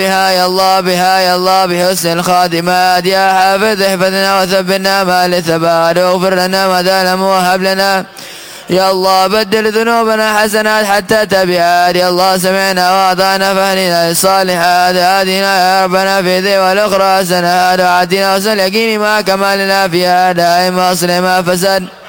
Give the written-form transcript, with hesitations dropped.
بها يا الله بها يا الله بحسن الخاتمات يا حافظ احفظنا وثبتنا ما للثبات واغفر لنا ما ظلم وهب لنا يا الله بدل ذنوبنا حسنات حتى تبعات يا الله سمعنا وأطعنا فاهدنا للصالحات هادنا يا ربنا في ذي والأخرى حسنات وعدنا وسل يقيني ما كمالنا فيها دائما أصل ما فسد